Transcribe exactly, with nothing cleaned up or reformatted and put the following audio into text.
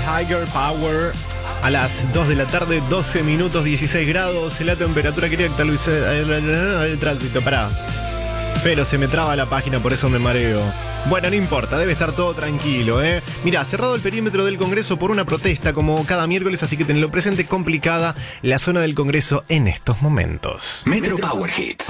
Higher Power. A las dos de la tarde, doce minutos, dieciséis grados. La temperatura, quería actualizar el tránsito, pará. Pero se me traba la página, por eso me mareo. Bueno, no importa, debe estar todo tranquilo, ¿eh? Mirá, cerrado el perímetro del Congreso por una protesta como cada miércoles, así que tenlo presente, complicada la zona del Congreso en estos momentos. Metro Power Hits.